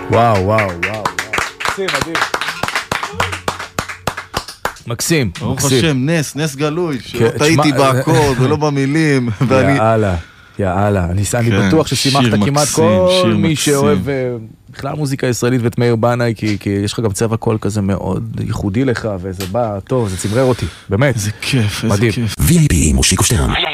וואו, וואו, וואו. מקסים, מדהים. מקסים, ברוך מקסים. השם, נס גלוי, שלא טעיתי באקורד ולא במילים. יאללה, יאללה. אני בטוח ששימחת כמעט כל מי שאוהב בכלל מוזיקה ישראלית ואת מאיר בנאי, כי יש לך גם צבע קול כזה מאוד ייחודי לך, וזה בא טוב, זה צמרר אותי, באמת. איזה כיף, איזה מדהים. כיף. VIP מושיקו שטרן.